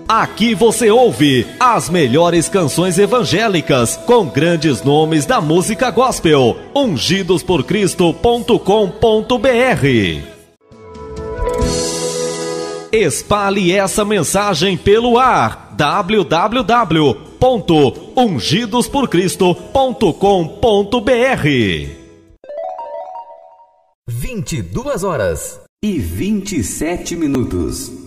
Aqui você ouve as melhores canções evangélicas com grandes nomes da música gospel. ungidosporcristo.com.br. Espalhe essa mensagem pelo ar. www.ungidosporcristo.com.br. 22 horas e 27 minutos.